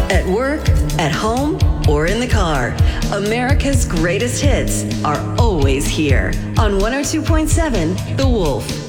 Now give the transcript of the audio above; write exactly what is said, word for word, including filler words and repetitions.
at work, at home, or in the car. America's greatest hits are always here on one oh two point seven The Wolf.